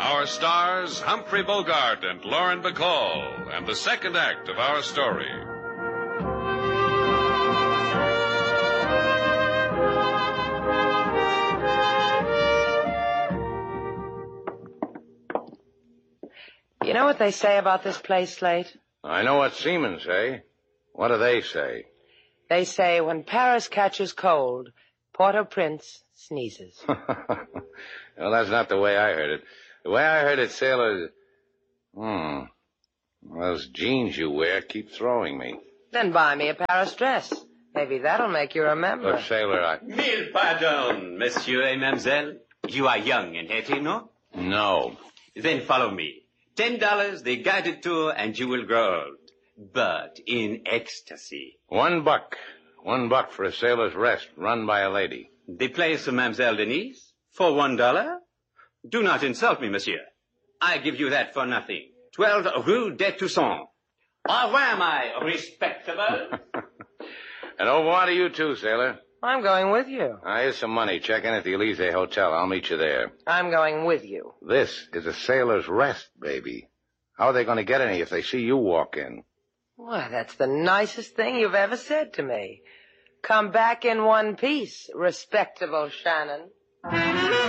Our stars, Humphrey Bogart and Lauren Bacall, and the second act of our story. You know what they say about this place, Slate? I know what seamen say. What do they say? They say when Paris catches cold, Port-au-Prince sneezes. Well, that's not the way I heard it. The way I heard it, sailor... Those jeans you wear keep throwing me. Then buy me a Paris dress. Maybe that'll make you remember. Look, sailor, Mille pardons, monsieur et mademoiselle. You are young and healthy, no? No. Then follow me. $10, the guided tour, and you will grow old. But in ecstasy. $1. $1 for a sailor's rest, run by a lady. The place of Mademoiselle Denise? For $1? Do not insult me, monsieur. I give you that for nothing. 12 Rue des Toussaint. Au revoir, my respectable. And au revoir to you too, sailor. I'm going with you. Here's some money. Check in at the Elysee Hotel. I'll meet you there. I'm going with you. This is a sailor's rest, baby. How are they going to get any if they see you walk in? Why, that's the nicest thing you've ever said to me. Come back in one piece, respectable Shannon.